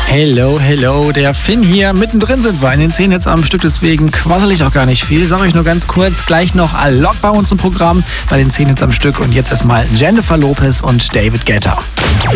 Hello, hello, der Finn hier. Mittendrin sind wir in den 10 Hits am Stück, deswegen quassel ich auch gar nicht viel. Sag euch nur ganz kurz, gleich noch Alok bei uns im Programm bei den 10 Hits am Stück. Und jetzt erstmal Jennifer Lopez und David Guetta.